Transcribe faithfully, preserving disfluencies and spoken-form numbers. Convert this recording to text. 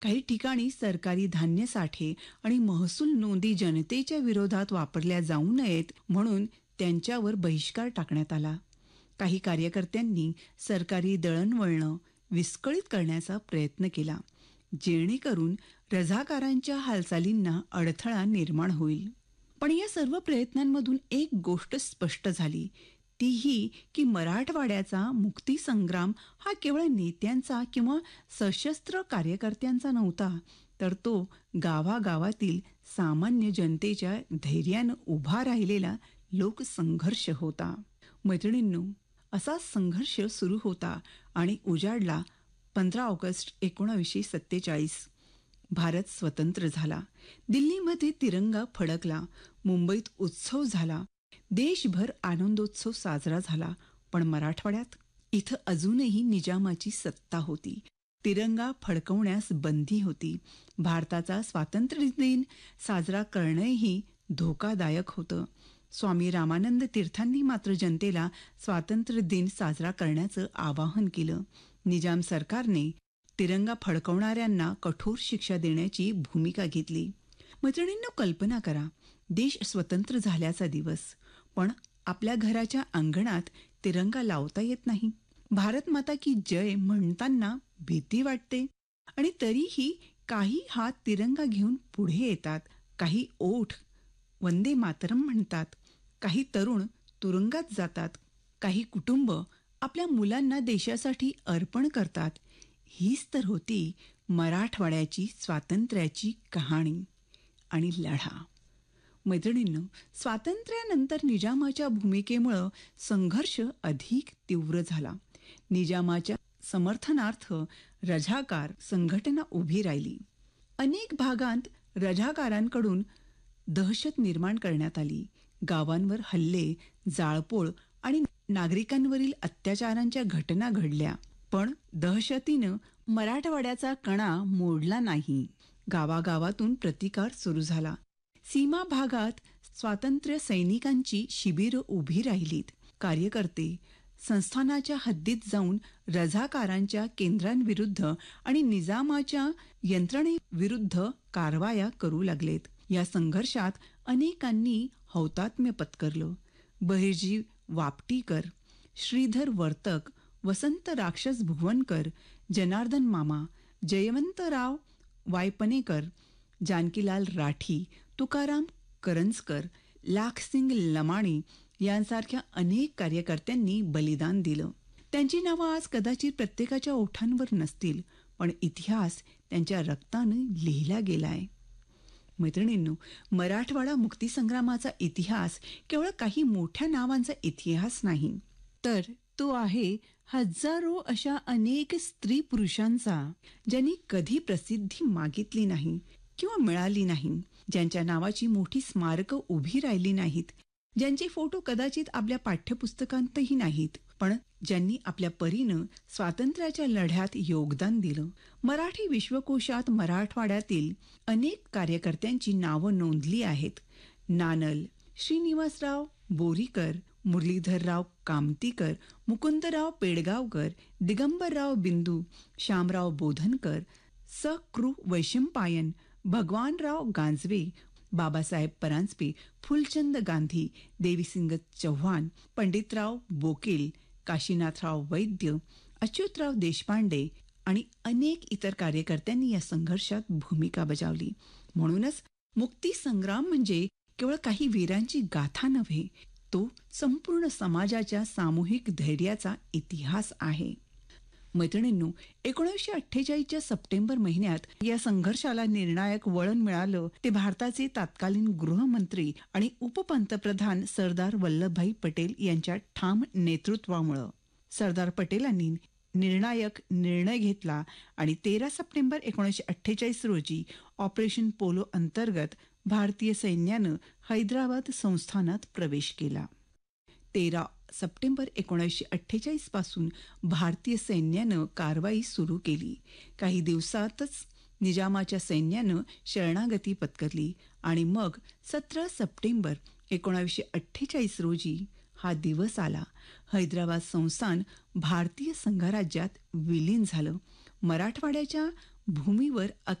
काही ठिकाणी सरकारी धान्य साठे आणि महसूल नोंदी जनतेच्या विरोधात वापरल्या जाऊ नयेत म्हणून त्यांच्यावर बहिष्कार टाकण्यात आला. काही कार्यकर्त्यांनी सरकारी दळणवळण विस्कळीत करण्याचा प्रयत्न केला, जेणेकरून रझाकारांच्या हालचालींना अडथळा निर्माण होईल. पण या सर्व प्रयत्नांमधून एक गोष्ट स्पष्ट झाली, ती ही की मराठवाड्याचा मुक्तीसंग्राम हा केवळ नेत्यांचा किंवा सशस्त्र कार्यकर्त्यांचा नव्हता, तर तो गावागावातील सामान्य जनतेच्या धैर्यानं उभा राहिलेला लोकसंघर्ष होता. मैत्रिणींनो, असा संघर्ष सुरू होता आणि उजाडला पंधरा ऑगस्ट एकोणावीसशे सत्तेचाळीस. भारत स्वतंत्र झाला. दिल्लीमध्ये तिरंगा फडकला. मुंबईत उत्सव झाला. देशभर आनंदोत्सव साजरा झाला. पण मराठवाड्यात, इथं अजूनही निजामाची सत्ता होती. तिरंगा फडकवण्यास बंदी होती. भारताचा स्वातंत्र्य दिन साजरा करणंही धोकादायक होतं. स्वामी रामानंद तीर्थांनी मात्र जनतेला स्वातंत्र्य दिन साजरा करण्याचं आवाहन केलं. निजाम सरकारने तिरंगा फडकवणाऱ्यांना कठोर शिक्षा देण्याची भूमिका घेतली. मैत्रिणींनो, कल्पना करा, देश स्वतंत्र झाल्याचा दिवस, पण आपल्या घराच्या अंगणात तिरंगा लावता येत नाही. भारत माता की जय म्हणताना भीती वाटते आणि तरीही काही हात तिरंगा घेऊन पुढे येतात. काही ओठ वंदे मातरम म्हणतात. काही तरुण तुरुंगात जातात. काही कुटुंब आपल्या मुलांना देशासाठी अर्पण करतात. हीच तर होती मराठवाड्याची स्वातंत्र्याची कहाणी आणि लढा. मैत्रिणींनो, स्वातंत्र्यानंतर निजामाच्या भूमिकेमुळं संघर्ष अधिक तीव्र झाला. निजामाच्या समर्थनार्थ रझाकार संघटना उभी राहिली. अनेक भागांत रझाकारांकडून दहशत निर्माण करण्यात आली. गावांवर हल्ले, जाळपोळ आणि नागरिकांवरील अत्याचारांच्या घटना घडल्या. पण दहशतीनं मराठवाड्याचा कणा मोडला नाही. गावागावातून प्रतिकार सुरू झाला. सीमा भागात स्वातंत्र्य सैनिकांची शिबिरं उभी राहिलीत. कार्यकर्ते संस्थानाच्या हद्दीत जाऊन रझाकारांच्या केंद्रांविरुद्ध आणि निजामाच्या यंत्रणेविरुद्ध कारवाया करू लागलेत. या संघर्षात अनेकांनी हौतात्म्य पत्करलं. बहिर्जी वापटीकर, श्रीधर वर्तक, वसंत राक्षस भुवनकर, जनार्दन मामा, जयवंतराव वायपनेकर, जानकीलाल राठी, तुकाराम करंजकर, लाखसिंग लमाणी यांसारख्या अनेक कार्यकर्त्यांनी बलिदान दिलं. त्यांची नावं आज कदाचित प्रत्येकाच्या ओठांवर नसतील, पण इतिहास त्यांच्या रक्तानं लिहिला गेलाय. मैत्रिणींनो, मराठवाडा मुक्तीसंग्रामाचा इतिहास केवळ काही मोठ्या नावांचा इतिहास नाही, तर तो आहे हजारो अशा अनेक स्त्री पुरुषांचा, ज्यांनी कधी प्रसिद्धी मागितली नाही किंवा मिळाली नाही, ज्यांच्या नावाची मोठी स्मारकं उभी राहिली नाहीत, ज्यांचे फोटो कदाचित आपल्या पाठ्यपुस्तकांतही नाहीत, पण ज्यांनी आपल्या परीनं स्वातंत्र्याच्या लढ्यात योगदान दिलं. मराठी विश्वकोशात मराठवाड्यातील अनेक कार्यकर्त्यांची नावं नोंदली आहेत. नानल, श्रीनिवासराव बोरीकर, मुरलीधरराव कामतीकर, मुकुंदराव पेडगावकर, दिगंबरराव बिंदू, शामराव बोधनकर, स कृ वैशंपायन, भगवानराव गांजवे, बाबासाहेब परांजपे, फुलचंद गांधी, देवीसिंग चव्हाण, पंडितराव बोकील, काशीनाथराव वैद्य, अच्युतराव देशपांडे आणि अनेक इतर कार्यकर्त्यांनी या संघर्षात भूमिका बजावली. म्हणूनच मुक्ती संग्राम म्हणजे केवळ काही वीरांची गाथा नव्हे, तो संपूर्ण समाजाच्या सामूहिक धैर्याचा इतिहास आहे. मैत्रिणींनो, एकोणीसशे अठ्ठेचाळीसच्या सप्टेंबर महिन्यात या संघर्षाला निर्णायक वळण मिळालं ते भारताचे तत्कालीन गृहमंत्री आणि उपपंतप्रधान सरदार वल्लभभाई पटेल यांच्या ठाम नेतृत्वामुळं. सरदार पटेलांनी निर्णायक निर्णय घेतला आणि तेरा सप्टेंबर एकोणीसशे अठ्ठेचाळीस रोजी ऑपरेशन पोलो अंतर्गत भारतीय सैन्यानं हैदराबाद संस्थानात प्रवेश केला. तेरा सप्टेंबर एकोणीसशे अठ्ठेचाळीस पासून भारतीय सैन्यानं कारवाई सुरू केली. काही दिवसातच निजामाच्या सैन्यानं शरणागती पत्करली आणि मग सतरा सप्टेंबर एकोणीसशे अठ्ठेचाळीस रोजी हा दिवस आला. हैदराबाद संस्थान भारतीय संघराज्यात विलीन झालं. मराठवाड्याच्या भूमीवर